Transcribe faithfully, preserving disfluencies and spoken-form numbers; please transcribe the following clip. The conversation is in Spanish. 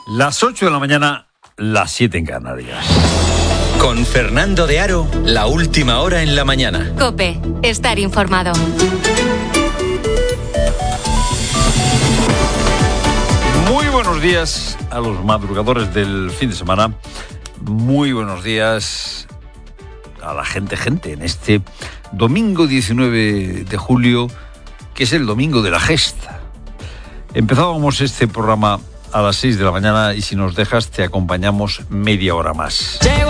Las ocho de la mañana, las siete en Canarias. Con Fernando de Aro, la última hora en la mañana. COPE, estar informado. Muy buenos días a los madrugadores del fin de semana. Muy buenos días a la gente, gente, en este domingo diecinueve de julio, que es el domingo de la gesta. Empezábamos este programa a las seis de la mañana y si nos dejas te acompañamos media hora más. Llego